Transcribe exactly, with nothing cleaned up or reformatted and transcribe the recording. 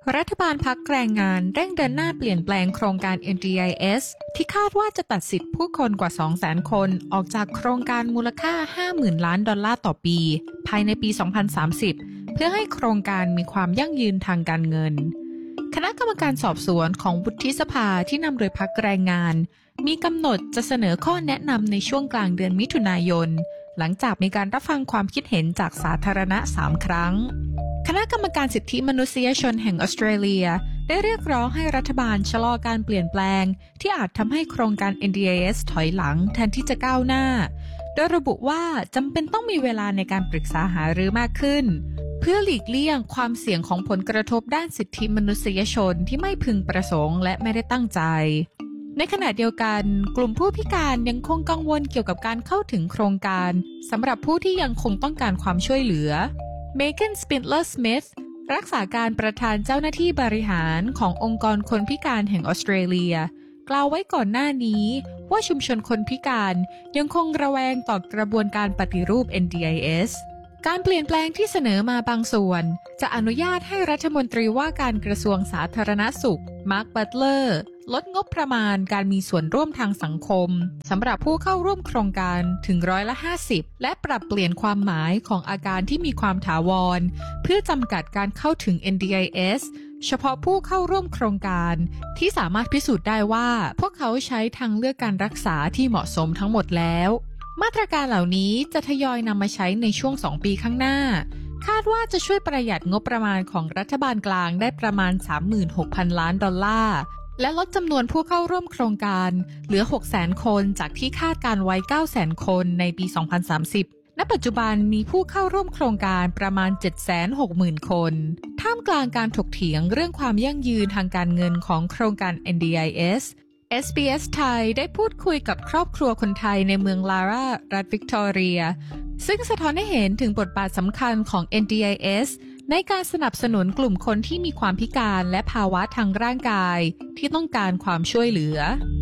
รัฐบาลพรรคแรงงานเร่งเดินหน้าเปลี่ยนแปลงโครงการ เอ็น ดี ไอ เอส ที่คาดว่าจะตัดสิทธิผู้คนกว่า สองแสน คนออกจากโครงการมูลค่า ห้าหมื่น ล้านดอลลาร์ต่อปีภายในปี สองพันสามสิบ เพื่อให้โครงการมีความยั่งยืนทางการเงินคณะกรรมการสอบสวนของวุฒิสภาที่นำโดยพรรคแรงงานมีกำหนดจะเสนอข้อแนะนำในช่วงกลางเดือนมิถุนายนหลังจากมีการรับฟังความคิดเห็นจากสาธารณะสามครั้งคณะกรรมการสิทธิมนุษยชนแห่งออสเตรเลียได้เรียกร้องให้รัฐบาลชะลอการเปลี่ยนแปลงที่อาจทำให้โครงการ เอ็น ดี ไอ เอส ถอยหลังแทนที่จะก้าวหน้าโดยระบุว่าจำเป็นต้องมีเวลาในการปรึกษาหารือมากขึ้นเพื่อหลีกเลี่ยงความเสี่ยงของผลกระทบด้านสิทธิมนุษยชนที่ไม่พึงประสงค์และไม่ได้ตั้งใจในขณะเดียวกันกลุ่มผู้พิการยังคงกังวลเกี่ยวกับการเข้าถึงโครงการสำหรับผู้ที่ยังคงต้องการความช่วยเหลือเมแกน สปินเลอร์ สมิธรักษาการประธานเจ้าหน้าที่บริหารขององค์กรคนพิการแห่งออสเตรเลียกล่าวไว้ก่อนหน้านี้ว่าชุมชนคนพิการยังคงระแวงต่อกระบวนการปฏิรูป เอ็น ดี ไอ เอส การเปลี่ยนแปลงที่เสนอมาบางส่วนจะอนุญาตให้รัฐมนตรีว่าการกระทรวงสาธารณสุขมาร์ค บัตเลอร์ลดงบประมาณการมีส่วนร่วมทางสังคมสำหรับผู้เข้าร่วมโครงการถึงร้อยละห้าสิบและปรับเปลี่ยนความหมายของอาการที่มีความถาวรเพื่อจำกัดการเข้าถึง เอ็น ดี ไอ เอส เฉพาะผู้เข้าร่วมโครงการที่สามารถพิสูจน์ได้ว่าพวกเขาใช้ทางเลือกการรักษาที่เหมาะสมทั้งหมดแล้วมาตรการเหล่านี้จะทยอยนำมาใช้ในช่วงสองปีข้างหน้าคาดว่าจะช่วยประหยัดงบประมาณของรัฐบาลกลางได้ประมาณ สามหมื่นหกพัน ล้านดอลลาร์และลดจำนวนผู้เข้าร่วมโครงการเหลือ หกแสน คนจากที่คาดการไว้ เก้าแสน คนในปี สองพันสามสิบ ณ ปัจจุบันมีผู้เข้าร่วมโครงการประมาณ เจ็ดแสนหกหมื่น คนท่ามกลางการถกเถียงเรื่องความยั่งยืนทางการเงินของโครงการ เอ็น ดี ไอ เอส เอส บี เอส ไทยได้พูดคุยกับครอบครัวคนไทยในเมืองลาร่ารัฐวิกตอเรียซึ่งสะท้อนให้เห็นถึงบทบาทสำคัญของ เอ็น ดี ไอ เอส ในการสนับสนุนกลุ่มคนที่มีความพิการและภาวะทางร่างกายที่ต้องการความช่วยเหลือ